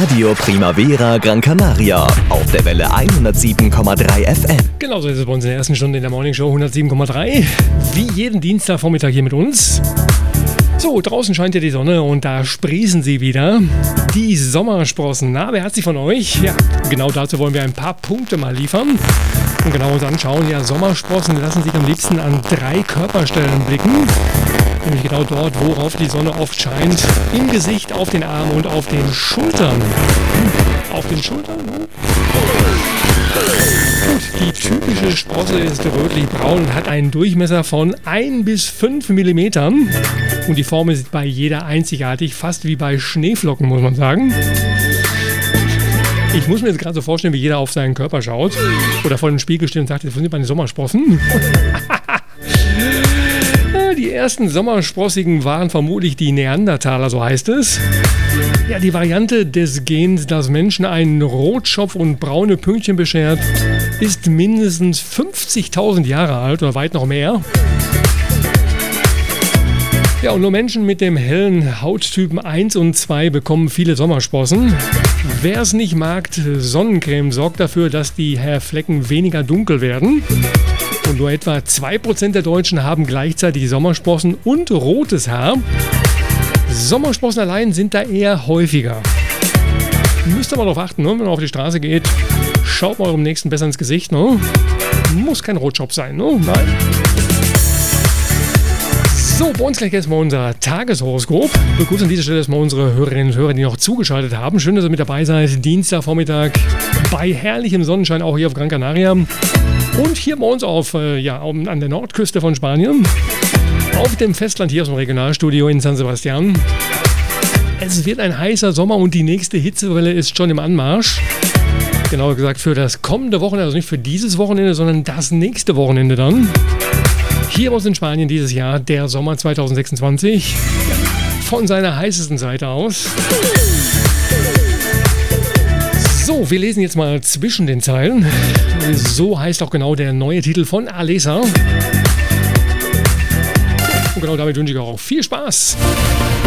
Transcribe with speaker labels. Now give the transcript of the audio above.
Speaker 1: Radio Primavera Gran Canaria auf der Welle 107,3 FM.
Speaker 2: Genau so ist es bei uns in der ersten Stunde in der Morning Show 107,3. Wie jeden Dienstagvormittag hier mit uns. So, draußen scheint ja die Sonne und da sprießen sie wieder. Die Sommersprossen. Na, wer hat sie von euch? Ja, genau dazu wollen wir ein paar Punkte mal liefern. Und genau uns anschauen. Ja, Sommersprossen lassen sich am liebsten an 3 Körperstellen blicken. Nämlich genau dort, worauf die Sonne oft scheint. Im Gesicht, auf den Armen und auf den Schultern. Auf den Schultern? Gut, die typische Sprosse ist rötlich-braun und hat einen Durchmesser von 1 bis 5 mm. Und die Form ist bei jeder einzigartig, fast wie bei Schneeflocken, muss man sagen. Ich muss mir jetzt gerade so vorstellen, wie jeder auf seinen Körper schaut oder vor dem Spiegel steht und sagt, jetzt sind meine Sommersprossen. Die ersten Sommersprossigen waren vermutlich die Neandertaler, so heißt es. Ja, die Variante des Gens, das Menschen einen Rotschopf und braune Pünktchen beschert, ist mindestens 50.000 Jahre alt oder weit noch mehr. Ja, und nur Menschen mit dem hellen Hauttypen 1 und 2 bekommen viele Sommersprossen. Wer es nicht mag, Sonnencreme sorgt dafür, dass die Haarflecken weniger dunkel werden. Und nur etwa 2% der Deutschen haben gleichzeitig Sommersprossen und rotes Haar. Sommersprossen allein sind da eher häufiger. Müsst ihr mal darauf achten, ne? Wenn man auf die Straße geht, schaut mal eurem Nächsten besser ins Gesicht. Ne? Muss kein Rotschopf sein, ne? Nein. So, bei uns gleich erstmal unser Tageshoroskop. Wir begrüßen an dieser Stelle erstmal unsere Hörerinnen und Hörer, die noch zugeschaltet haben. Schön, dass ihr mit dabei seid. Dienstagvormittag bei herrlichem Sonnenschein, auch hier auf Gran Canaria. Und hier bei uns an der Nordküste von Spanien. Auf dem Festland hier aus dem Regionalstudio in San Sebastian. Es wird ein heißer Sommer und die nächste Hitzewelle ist schon im Anmarsch. Genauer gesagt für das kommende Wochenende, also nicht für dieses Wochenende, sondern das nächste Wochenende dann. Hier bei uns in Spanien dieses Jahr, der Sommer 2026, von seiner heißesten Seite aus. So, wir lesen jetzt mal zwischen den Zeilen. So heißt auch genau der neue Titel von Alesa. Und genau damit wünsche ich auch viel Spaß.